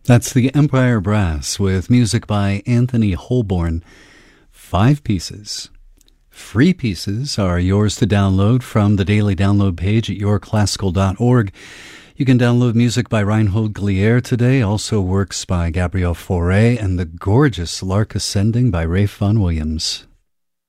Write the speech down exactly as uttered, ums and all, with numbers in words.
That's the Empire Brass with music by Anthony Holborn. Five pieces. Free pieces are yours to download from the daily download page at your classical dot org. You can download music by Reinhold Glier today, also works by Gabriel Fauré, and the gorgeous Lark Ascending by Rafe Vaughan Williams.